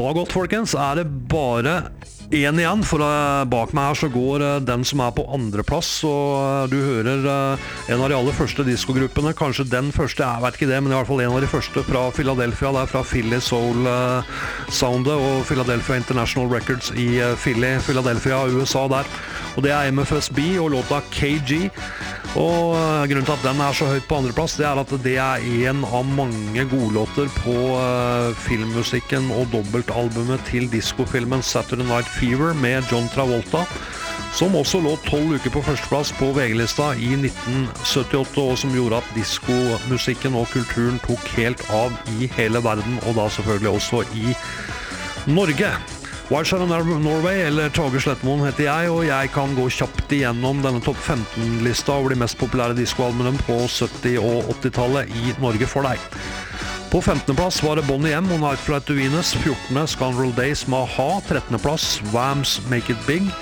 Nå godt, folkens, det bare en igjen, for bak meg her så går den som på andre plass, og du hører en av de aller første diskogruppene, kanskje den første, jeg vet ikke det, men i hvert fall en av de første fra Philadelphia, det fra Philly Soul Soundet og Philadelphia International Records i Philadelphia, USA der, og det MFSB og låta KG, og grunnen til at den så høyt på andre plass, det at det en av mange godlåter på filmmusikken og dobbeltalbumet til diskofilmen Saturday Night Fever med John Travolta, som også lå 12 uker på førsteplass på VG-lista i 1978, og som gjorde at diskomusikken og kulturen tok helt av i hele verden, og da selvfølgelig også i Norge. Wild Share Norway, eller Tage Slettmoen heter jeg, og jeg kan gå kjapt igjennom denne topp 15-lista over de mest populære diskoalbumene på 70- og 80-tallet i Norge for deg. På 15. plass var det Bonnie M og Night Flight to Venus, 14. Scoundrel Days med A-ha, 13. plass Wham's Make It Big,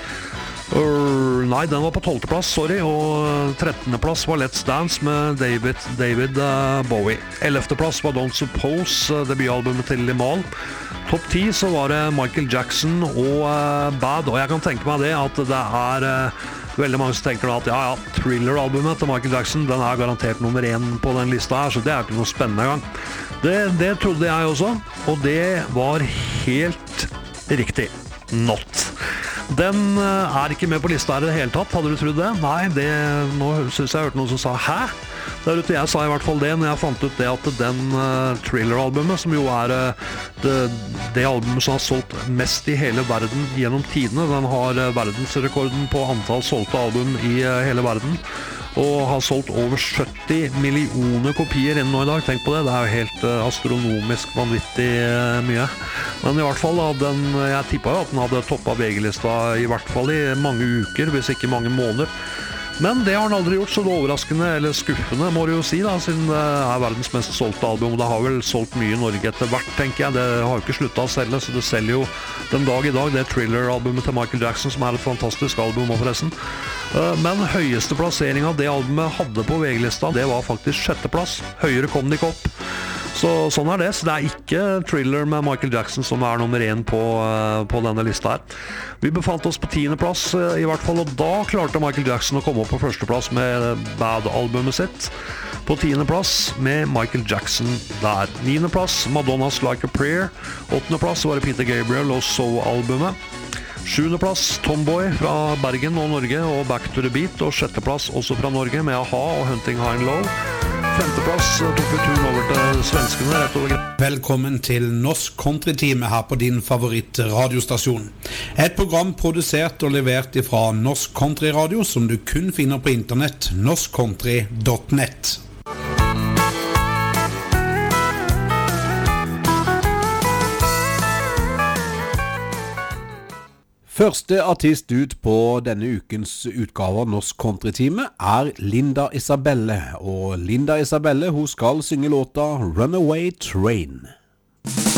nei, den var på 12. plass, sorry, og 13. plass var Let's Dance med David Bowie. 11. plass var Don't Suppose, debutalbumet til Limahl. Topp 10 så var det Michael Jackson og Bad, og jeg kan tenke meg det at det veldig mange som tenker at ja, Thriller-albumet til Michael Jackson, den garantert nummer 1 på den lista her, så det ikke noe spennende gang. Det trodde jeg også, og det var helt riktig. Not. Den ikke med på lista her i det hele tatt, hadde du trodd det? Nei, nå synes jeg hørte noen som sa hæ? Der ute, jeg sa i hvert fall det når jeg fant ut det at den Thriller-albumet, som jo det albumet som har solgt mest i hele verden gjennom tidene, den har verdensrekorden på antall solgte album i hele verden, og har solgt over 70 millioner kopier innen nå i dag. Tenk på det, det jo helt astronomisk vanvittig mye. Men i hvert fall, jeg tippet jo at den hadde toppet VG-lista i hvert fall i mange uker, hvis ikke mange måneder. Men det har den aldri gjort, så det overraskende, eller skuffende, må du jo si da, siden det verdens mest solgte album. Det har vel solgt mye i Norge etter hvert, tenker jeg. Det har jo ikke sluttet å selge, så det selger jo den dag i dag, det Thriller-albumet til Michael Jackson, som et fantastisk album forresten. Men høyeste plassering av det albumet hadde på VG-lista, det var faktisk 6. plass. Høyere kom det ikke opp. Så sånn det, så det ikke Thriller med Michael Jackson som nummer 1 på denne lista her. Vi befant oss på 10. plass i hvert fall, og da klarte Michael Jackson å komme opp på 1. plass med Bad-albumet sitt. På 10. plass med Michael Jackson der. 9. plass Madonnas Like a Prayer. 8. plass var det Peter Gabriel og So-albumet. 7. plass Tomboy fra Bergen og Norge og Back to the Beat, og 6. plass også fra Norge med A-ha og Hunting High and Low. 5. plass tok vi turen over til svenskene rett over. Velkommen til Norsk Country-time her på din favorittradiostasjon. Et program produsert og levert fra Norsk Country Radio som du kun finner på internett, norskcountry.net. Første artist ut på denne ukens utgave av Norsk Country-time Linda Isabelle, og Linda Isabelle hun skal synge låta Runaway Train.